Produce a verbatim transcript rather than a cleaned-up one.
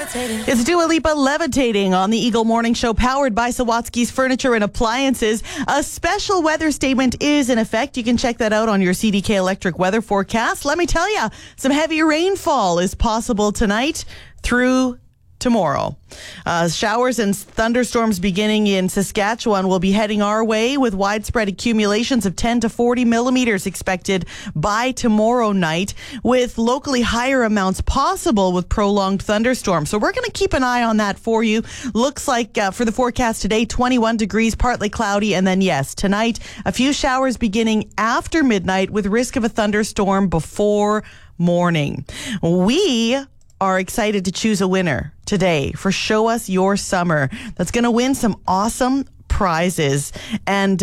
It's Dua Lipa Levitating on the Eagle Morning Show, powered by Sawatsky's Furniture and Appliances. A special weather statement is in effect. You can check that out on your C D K Electric weather forecast. Let me tell you, some heavy rainfall is possible tonight through tomorrow. Uh, showers and thunderstorms beginning in Saskatchewan will be heading our way, with widespread accumulations of ten to forty millimeters expected by tomorrow night, with locally higher amounts possible with prolonged thunderstorms. So we're going to keep an eye on that for you. Looks like uh, for the forecast today, twenty-one degrees, partly cloudy, and then yes, tonight a few showers beginning after midnight with risk of a thunderstorm before morning. We are excited to choose a winner today for Show Us Your Summer that's going to win some awesome prizes. And